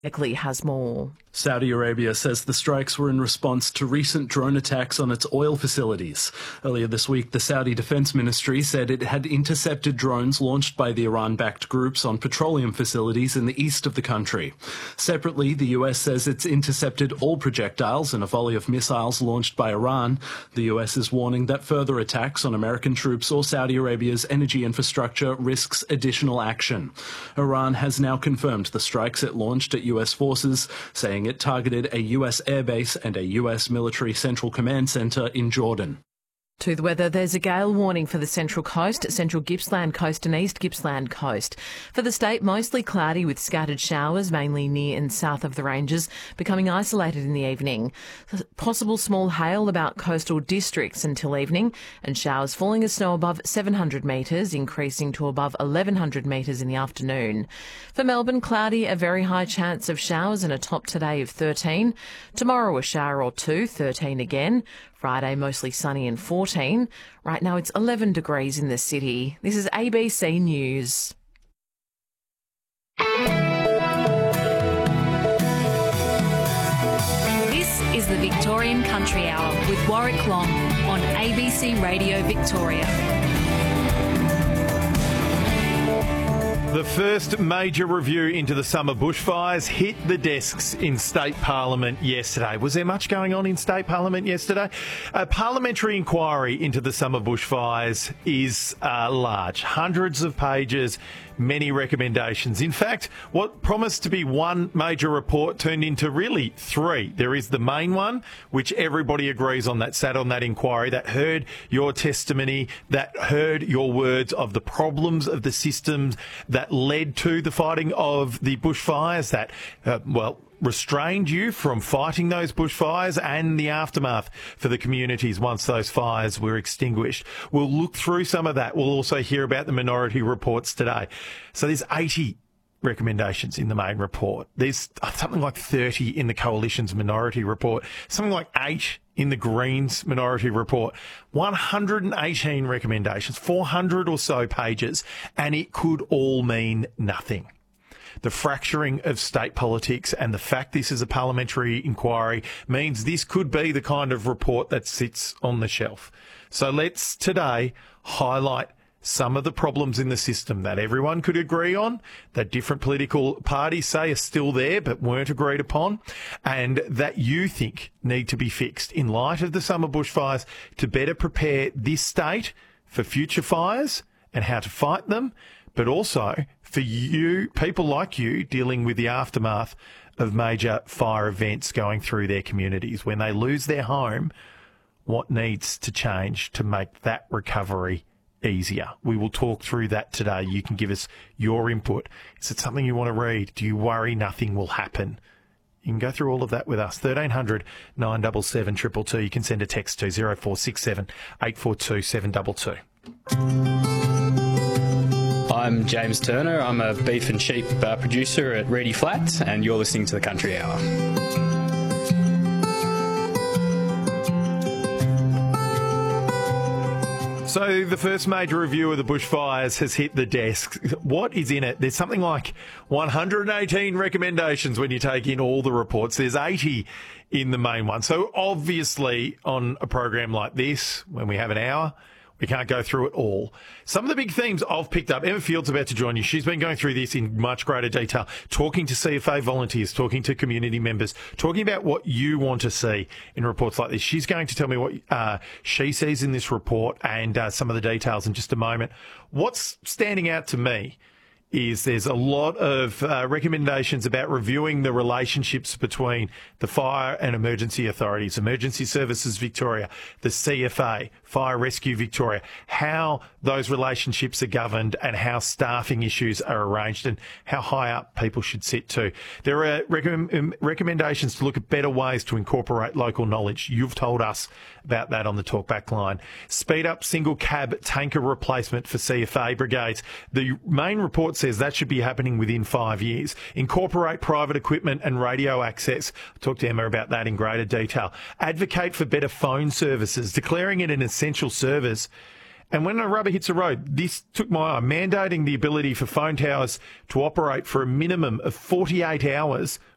Beckley has more. Saudi Arabia says the strikes were in response to recent drone attacks on its oil facilities. Earlier this week, the Saudi Defense Ministry said it had intercepted drones launched by the Iran-backed groups on petroleum facilities in the east of the country. Separately, the US says it's intercepted all projectiles in a volley of missiles launched by Iran. The US is warning that further attacks on American troops or Saudi Arabia's energy infrastructure risks additional action. Iran has now confirmed the strikes it launched at US forces, saying it targeted a US airbase and a US military central command centre in Jordan. To the weather, there's a gale warning for the Central Coast, Central Gippsland Coast and East Gippsland Coast. For the state, mostly cloudy with scattered showers, mainly near and south of the ranges, becoming isolated in the evening. Possible small hail about coastal districts until evening, and showers falling as snow above 700 metres, increasing to above 1,100 metres in the afternoon. For Melbourne, cloudy, a very high chance of showers and a top today of 13. Tomorrow, a shower or two, 13 again. Friday, mostly sunny and 14. Right now, it's 11 degrees in the city. This is ABC News. This is the Victorian Country Hour with Warwick Long on ABC Radio Victoria. The first major review into the summer bushfires hit the desks in State Parliament yesterday. Was there much going on in State Parliament yesterday? A parliamentary inquiry into the summer bushfires is large. Hundreds of pages, many recommendations. In fact, what promised to be one major report turned into really three. There is the main one, which everybody agrees on, that sat on that inquiry, that heard your testimony, that heard your words of the problems of the systems that led to the fighting of the bushfires, that, restrained you from fighting those bushfires and the aftermath for the communities once those fires were extinguished. We'll look through some of that. We'll also hear about the minority reports today. So there's 80 recommendations in the main report. There's something like 30 in the Coalition's minority report, something like 8 in the Greens minority report, 118 recommendations, 400 or so pages, and it could all mean nothing. The fracturing of state politics and the fact this is a parliamentary inquiry means this could be the kind of report that sits on the shelf. So let's today highlight some of the problems in the system that everyone could agree on, that different political parties say are still there but weren't agreed upon, and that you think need to be fixed in light of the summer bushfires to better prepare this state for future fires and how to fight them, but also for you, people like you, dealing with the aftermath of major fire events going through their communities. When they lose their home, what needs to change to make that recovery easier? We will talk through that today. You can give us your input. Is it something you want to read? Do you worry nothing will happen? You can go through all of that with us. 1300 977 222. You can send a text to 0467 842 722. I'm James Turner. I'm a beef and sheep producer at Reedy Flats, and you're listening to the Country Hour. So the first major review of the bushfires has hit the desk. What is in it? There's something like 118 recommendations when you take in all the reports. There's 80 in the main one. So obviously on a program like this, when we have an hour, we can't go through it all. Some of the big themes I've picked up. Emma Field's about to join you. She's been going through this in much greater detail, talking to CFA volunteers, talking to community members, talking about what you want to see in reports like this. She's going to tell me what she sees in this report and some of the details in just a moment. What's standing out to me is there's a lot of recommendations about reviewing the relationships between the Fire and Emergency Authorities, Emergency Services Victoria, the CFA, Fire Rescue Victoria, how those relationships are governed and how staffing issues are arranged and how high up people should sit too. There are recommendations to look at better ways to incorporate local knowledge. You've told us about that on the Talkback line. Speed up single cab tanker replacement for CFA brigades. The main report says that should be happening within 5 years. Incorporate private equipment and radio access. I'll talk to Emma about that in greater detail. Advocate for better phone services, declaring it an essential service. And when a rubber hits the road, this took my eye, mandating the ability for phone towers to operate for a minimum of 48 hours